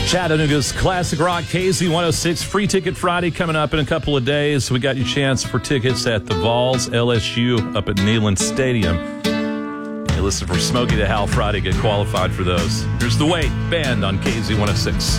Chattanooga's Classic Rock KZ106 Free Ticket Friday coming up in a couple of days. We got your chance for tickets at the Vols LSU up at Neyland Stadium. You listen for Smokey the Hal Friday, get qualified for those. Here's The Wait Band on KZ106.